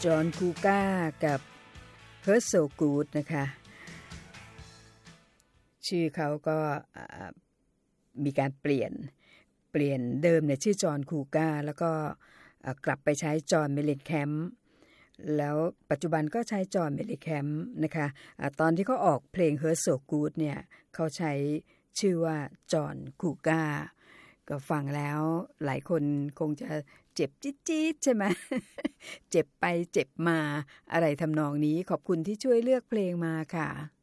จอห์นคูก้ากับ Hurt So Good นะคะชื่อเขาก็มีการเปลี่ยนเดิมเนี่ยชื่อจอห์นคูก้าแล้วก็กลับไปใช้จอห์นเมลิแคมป์แล้วปัจจุบันก็ใช้จอห์นเมลิแคมป์นะคะตอนที่เขาออกเพลง Hurt So Good เนี่ยเขาใช้ชื่อว่าจอห์นคูก้าก็ฟังแล้วหลายคนคงจะเจ็บจี๊ดๆใช่ไหม เจ็บไปเจ็บมาอะไรทำนองนี้ขอบคุณที่ช่วยเลือกเพลงมาค่ะ